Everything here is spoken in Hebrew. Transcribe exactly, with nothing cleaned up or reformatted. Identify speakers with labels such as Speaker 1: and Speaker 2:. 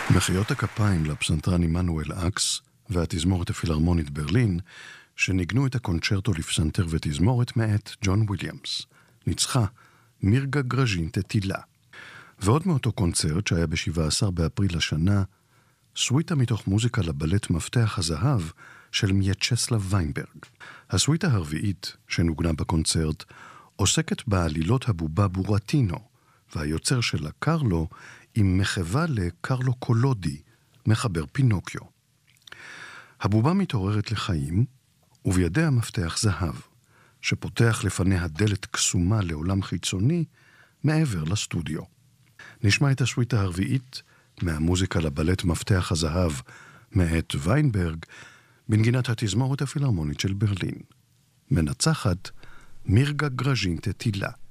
Speaker 1: מחיאות הכפיים לפסנתרן עמנואל אקס והתזמורת הפילהרמונית ברלין, שניגנו את הקונצ'רטו לפסנתר ותזמורת מאת ג'ון וויליאמס. ניצחה מירגה גרז'ין תטילה. ועוד מאותו קונצרט שהיה ב-שבעה עשר באפריל השנה, סוויטה מתוך מוזיקה לבלט מפתח הזהב של מיאצ'סלב ויינברג. הסוויטה הרביעית שנוגנה בקונצרט עוסקת בעלילות הבובה בורטינו, והיוצר שלה קרלו עם מחווה לקרלו קולודי, מחבר פינוקיו. הבובה מתעוררת לחיים, ובידיה מפתח זהב, שפותח לפניה דלת קסומה לעולם חיצוני מעבר לסטודיו. נשמע את הסוויטה הרביעית מהמוזיקה לבלט מפתח הזהב מאת ויינברג, בנגינת התזמורת הפילהרמונית של ברלין. מנצחת מירגה גרז'ין תטילה.